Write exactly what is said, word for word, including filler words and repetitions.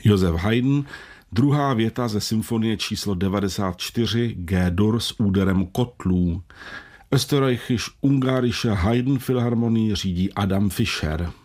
Josef Haydn, druhá věta ze symfonie číslo devadesát čtyři G-dur s úderem kotlů. Österreichische-Ungarische Haydn Philharmonie řídí Adam Fischer.